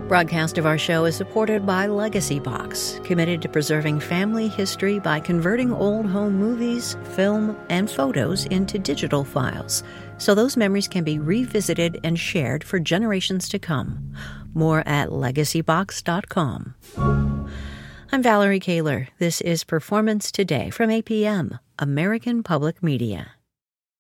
Broadcast of our show is supported by Legacy Box, committed to preserving family history by converting old home movies, film, and photos into digital files, so those memories can be revisited and shared for generations to come. More at legacybox.com. I'm Valerie Kaler. This is Performance Today from APM, American Public Media.